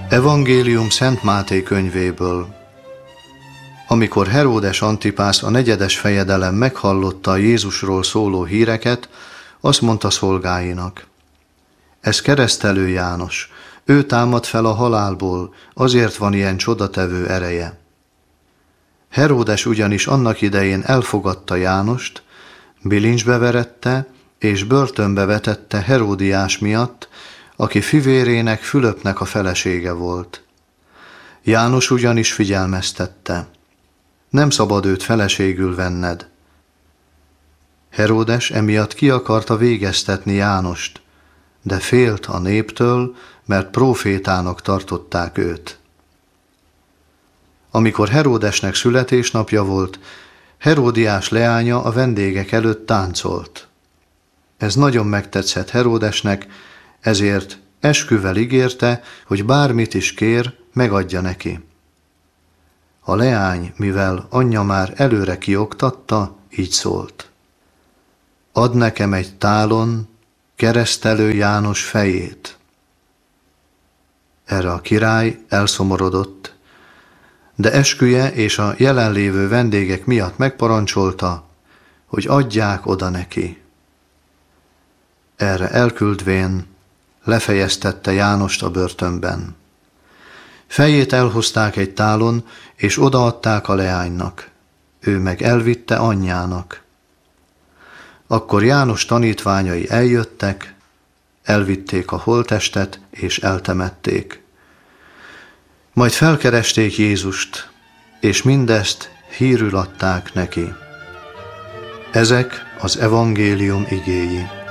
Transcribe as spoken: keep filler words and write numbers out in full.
Evangélium Szent Máté könyvéből. Amikor Heródes Antipász a negyedes fejedelem meghallotta a Jézusról szóló híreket, azt mondta szolgáinak: ez keresztelő János, ő támad fel a halálból, azért van ilyen csodatevő ereje. Heródes ugyanis annak idején elfogadta Jánost, bilincsbe verette és börtönbe vetette Heródiás miatt, aki fivérének, Fülöpnek a felesége volt. János ugyanis figyelmeztette: nem szabad őt feleségül venned. Heródes emiatt ki akarta végeztetni Jánost, de félt a néptől, mert prófétának tartották őt. Amikor Heródesnek születésnapja volt, Heródiás leánya a vendégek előtt táncolt. Ez nagyon megtetszett Heródesnek, ezért esküvel ígérte, hogy bármit is kér, megadja neki. A leány, mivel anyja már előre kioktatta, így szólt: add nekem egy tálon keresztelő János fejét. Erre a király elszomorodott, de esküje és a jelenlévő vendégek miatt megparancsolta, hogy adják oda neki. Erre elküldvén lefejeztette Jánost a börtönben. Fejét elhozták egy tálon, és odaadták a leánynak, ő meg elvitte anyjának. Akkor János tanítványai eljöttek, elvitték a holttestet, és eltemették. Majd felkeresték Jézust, és mindezt hírül adták neki. Ezek az evangélium igéi.